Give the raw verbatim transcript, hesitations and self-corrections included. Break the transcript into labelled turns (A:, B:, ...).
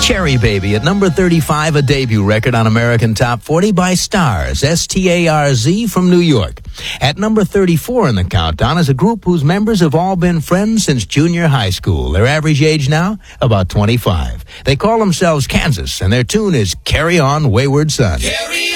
A: Cherry Baby at number thirty-five, a debut record on American Top forty by Starz, S T A R Z from New York. At number thirty-four in the countdown is a group whose members have all been friends since junior high school. Their average age now, about twenty-five. They call themselves Kansas, and their tune is Carry On, Wayward Son.
B: Carry